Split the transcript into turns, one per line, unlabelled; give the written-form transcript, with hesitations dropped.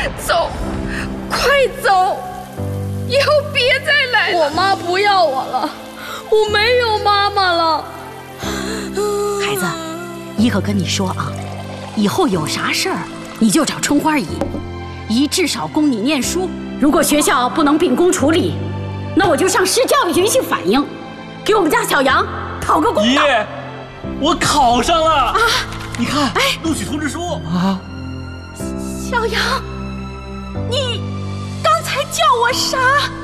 走，快走，以后别再来了。
我妈不要我了，我没有妈妈了。
孩子，姨可跟你说啊，以后有啥事儿你就找春花姨，姨至少供你念书。如果学校不能秉公处理，那我就向市教育局去反映，给我们家小杨讨个公道。
姨，我考上了啊！你看，录取通知书啊。
小杨，你刚才叫我啥？